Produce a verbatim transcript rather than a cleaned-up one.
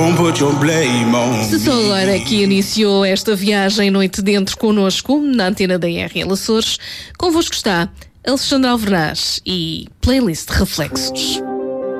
Se só agora que iniciou esta viagem noite dentro connosco, na antena da R L Açores, convosco está Alexandre Alvernaz e Playlist Reflexos.